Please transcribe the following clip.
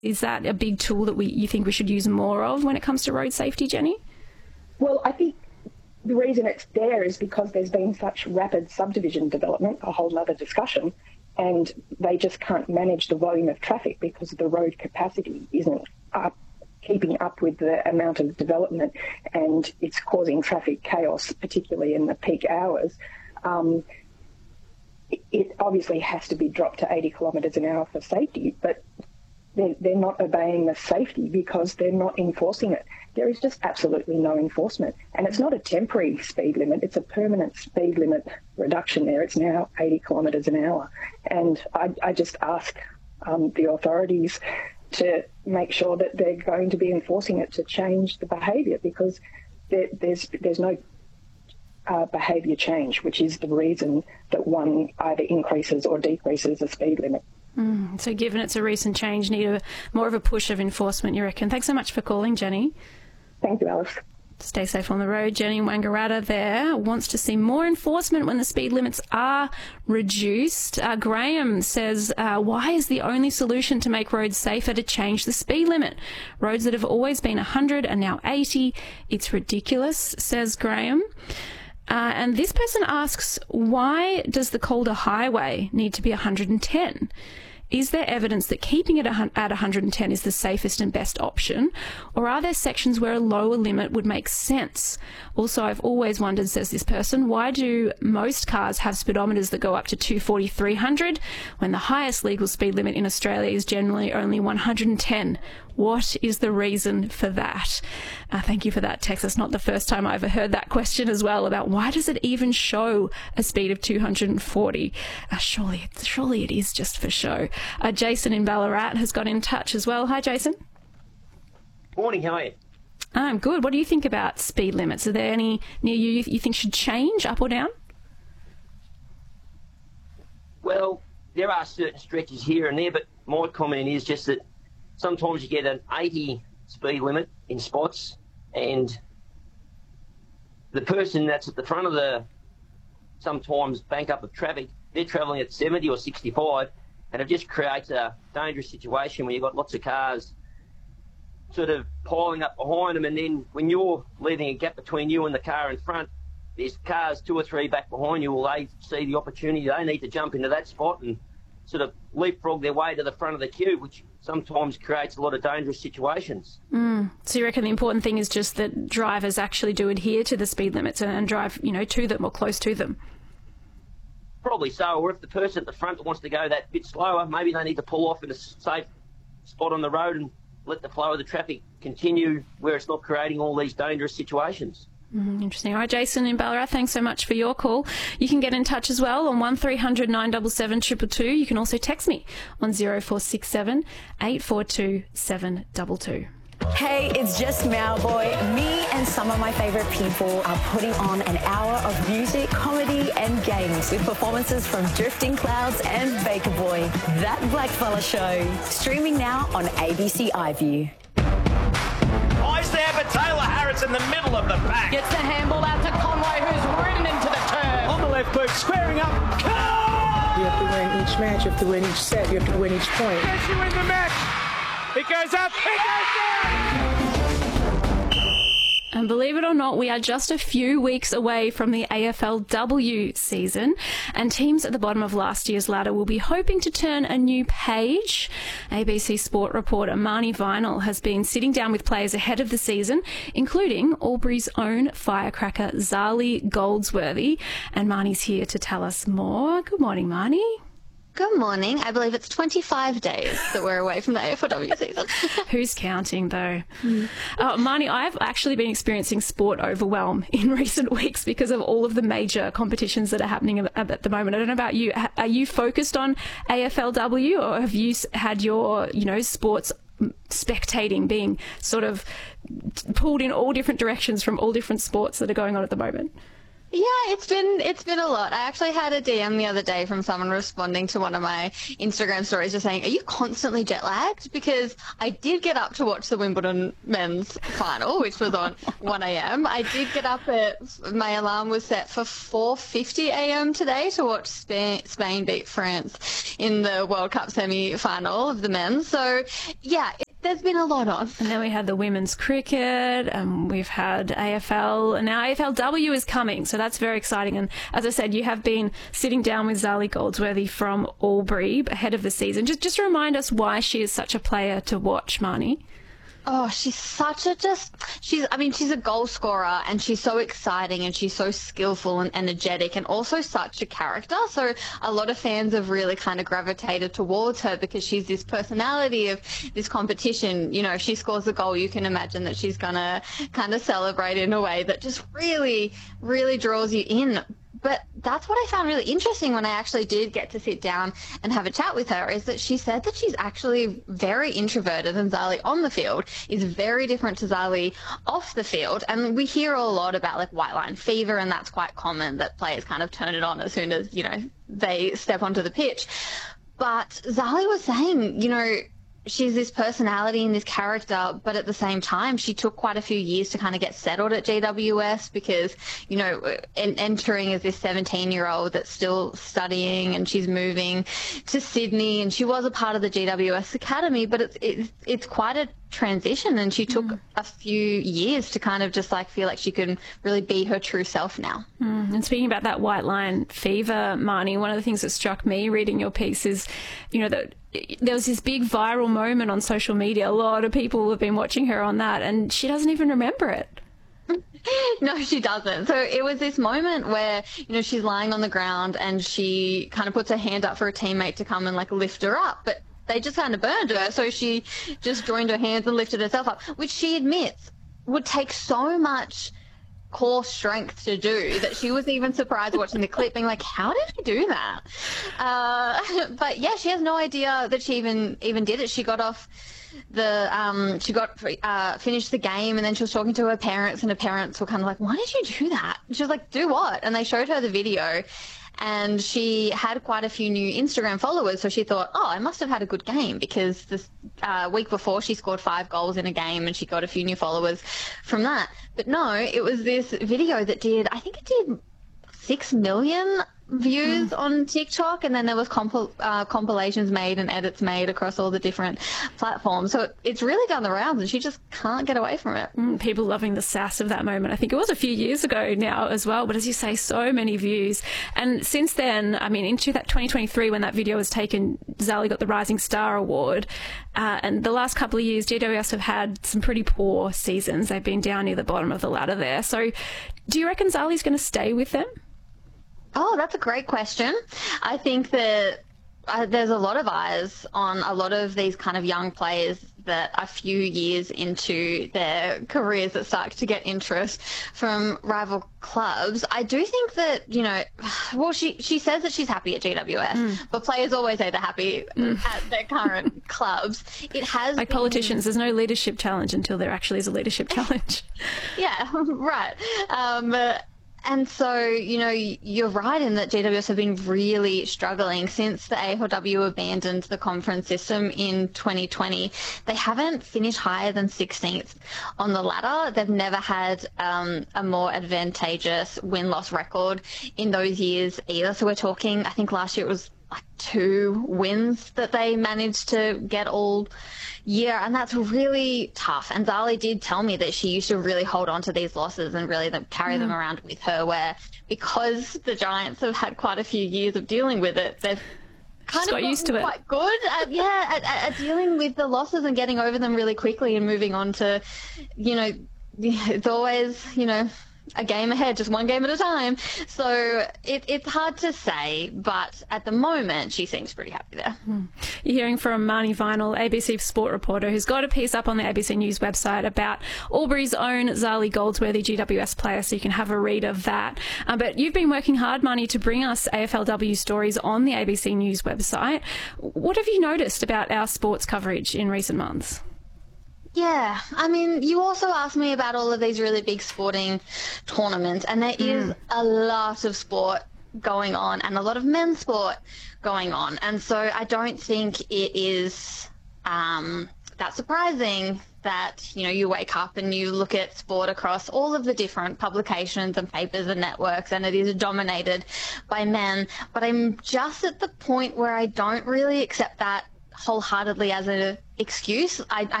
Is that a big tool that you think we should use more of when it comes to road safety, Jenny? Well, I think the reason it's there is because there's been such rapid subdivision development, a whole other discussion, and they just can't manage the volume of traffic because the road capacity isn't keeping up with the amount of development, and it's causing traffic chaos, particularly in the peak hours. It obviously has to be dropped to 80 kilometres an hour for safety, but they're not obeying the safety because they're not enforcing it. There is just absolutely no enforcement. And it's not a temporary speed limit, it's a permanent speed limit reduction there. It's now 80 kilometres an hour. And I just ask the authorities to make sure that they're going to be enforcing it to change the behaviour, because there's no behaviour change, which is the reason that one either increases or decreases the speed limit. So given it's a recent change, need more of a push of enforcement, you reckon? Thanks so much for calling, Jenny. Thank you, Alice. Stay safe on the road. Jenny Wangaratta there wants to see more enforcement when the speed limits are reduced. Graham says, why is the only solution to make roads safer to change the speed limit? Roads that have always been 100 are now 80. It's ridiculous, says Graham. And this person asks, why does the Calder Highway need to be 110? Is there evidence that keeping it at 110 is the safest and best option? Or are there sections where a lower limit would make sense? Also, I've always wondered, says this person, why do most cars have speedometers that go up to 240, 300 when the highest legal speed limit in Australia is generally only 110? What is the reason for that? Thank you for that text. It's not the first time I've heard that question as well, about why does it even show a speed of 240? Surely it is just for show. Jason in Ballarat has got in touch as well. Hi, Jason. Morning, how are you? I'm good. What do you think about speed limits? Are there any near you think should change, up or down? Well, there are certain stretches here and there, but my comment is just that sometimes you get an 80 speed limit in spots, and the person that's at the front of the sometimes bank up of traffic, they're travelling at 70 or 65, and it just creates a dangerous situation where you've got lots of cars sort of piling up behind them, and then when you're leaving a gap between you and the car in front, there's cars 2 or 3 back behind you. Well, they see the opportunity, they need to jump into that spot and sort of leapfrog their way to the front of the queue, which sometimes creates a lot of dangerous situations. So you reckon the important thing is just that drivers actually do adhere to the speed limits and drive, to them or close to them? Probably so, or if the person at the front that wants to go that bit slower, maybe they need to pull off in a safe spot on the road and let the flow of the traffic continue where it's not creating all these dangerous situations. Interesting. All right, Jason in Ballarat, thanks so much for your call. You can get in touch as well on 1300 977 222. You can also text me on 0467 842 722. Hey, it's just Mowboy. Me and some of my favourite people are putting on an hour of music, comedy and games with performances from Drifting Clouds and Baker Boy. That Blackfella Show. Streaming now on ABC iView. Eyes there for Taylor Harris in the middle of the pack. Gets the handball out to Conway, who's ridden into the turf. On the left boot, squaring up. You have to win each match, you have to win each set, you have to win each point. Yes, you win the match. It goes up, it goes down. And believe it or not, we are just a few weeks away from the AFLW season, and teams at the bottom of last year's ladder will be hoping to turn a new page. ABC Sport reporter Marnie Vinal has been sitting down with players ahead of the season, including Albury's own firecracker Zali Goldsworthy, and Marnie's here to tell us more. Good morning, Marnie. Good morning. I believe it's 25 days that we're away from the AFLW season. Who's counting, though? Marnie, I've actually been experiencing sport overwhelm in recent weeks because of all of the major competitions that are happening at the moment. I don't know about you. Are you focused on AFLW, or have you had your, sports spectating being sort of pulled in all different directions from all different sports that are going on at the moment? Yeah, it's been a lot. I actually had a DM the other day from someone responding to one of my Instagram stories just saying, are you constantly jet lagged? Because I did get up to watch the Wimbledon men's final, which was on 1 a.m. I did get up my alarm was set for 4:50 a.m. today to watch Spain beat France in the World Cup semi-final of the men's. So, yeah, there's been a lot on. And then we had the women's cricket, and we've had AFL, and now AFLW is coming, so that's very exciting. And as I said, you have been sitting down with Zali Goldsworthy from Albury ahead of the season. Just remind us why she is such a player to watch, Marnie. Oh, she's she's a goal scorer, and she's so exciting, and she's so skillful and energetic, and also such a character. So a lot of fans have really kind of gravitated towards her because she's this personality of this competition. You know, if she scores a goal, you can imagine that she's going to kind of celebrate in a way that just really, really draws you in. But that's what I found really interesting when I actually did get to sit down and have a chat with her, is that she said that she's actually very introverted, and Zali on the field is very different to Zali off the field. And we hear a lot about like white line fever, and that's quite common, that players kind of turn it on as soon as, you know, they step onto the pitch. But Zali was saying, you know, she's this personality and this character, but at the same time, she took quite a few years to kind of get settled at GWS because, you know, entering as this 17-year-old that's still studying, and she's moving to Sydney, and she was a part of the GWS Academy, but it's quite a transition, and she took a few years to kind of just like feel like she can really be her true self now. And speaking about that white line fever, Marnie, one of the things that struck me reading your piece is, you know, that there was this big viral moment on social media. A lot of people have been watching her on that, and she doesn't even remember it. No, she doesn't. So it was this moment where, you know, she's lying on the ground and she kind of puts her hand up for a teammate to come and like lift her up, but they just kind of burned her. So she just joined her hands and lifted herself up, which she admits would take so much core strength to do that she was even surprised watching the clip, being like, how did she do that? But yeah, she has no idea that she even did it. She got off finished the game, and then she was talking to her parents, and her parents were kind of like, why did you do that? And she was like, do what? And they showed her the video, and she had quite a few new Instagram followers, so she thought, oh, I must have had a good game, because this week before she scored 5 goals in a game and she got a few new followers from that. But no, it was this video that did 6 million views on TikTok, and then there was compilations made and edits made across all the different platforms. So it's really done the rounds, and she just can't get away from it. People loving the sass of that moment. I think it was a few years ago now as well, but as you say, so many views. And since then, I mean, into that 2023 when that video was taken, Zali got the Rising Star Award. And the last couple of years, GWS have had some pretty poor seasons. They've been down near the bottom of the ladder there. So do you reckon Zali's going to stay with them? Oh, that's a great question. I think that there's a lot of eyes on a lot of these kind of young players that a few years into their careers that start to get interest from rival clubs. I do think that, you know, well, she says that she's happy at GWS, but players always say they're happy at their current clubs. It has like politicians, there's no leadership challenge until there actually is a leadership challenge. Yeah, right. And so, you know, you're right in that GWS have been really struggling since the AFLW abandoned the conference system in 2020. They haven't finished higher than 16th on the ladder. They've never had a more advantageous win-loss record in those years either. So we're talking, I think last year it was like 2 wins that they managed to get all year, and that's really tough. And Zali did tell me that she used to really hold on to these losses and really carry them around with her, where because the Giants have had quite a few years of dealing with it, they've kind of got used to it. Quite good at dealing with the losses and getting over them really quickly and moving on to, you know, it's always, you know, a game ahead, just one game at a time. So it's hard to say, but at the moment she seems pretty happy there. You're hearing from Marnie Vinall, ABC sport reporter, who's got a piece up on the ABC News website about Albury's own Zali Goldsworthy, GWS player, so you can have a read of that. But you've been working hard, Marnie, to bring us AFLW stories on the ABC News website. What have you noticed about our sports coverage in recent months? Yeah, I mean, you also asked me about all of these really big sporting tournaments, and there is a lot of sport going on and a lot of men's sport going on. And so I don't think it is that surprising that, you know, you wake up and you look at sport across all of the different publications and papers and networks, and it is dominated by men. But I'm just at the point where I don't really accept that wholeheartedly as an excuse. I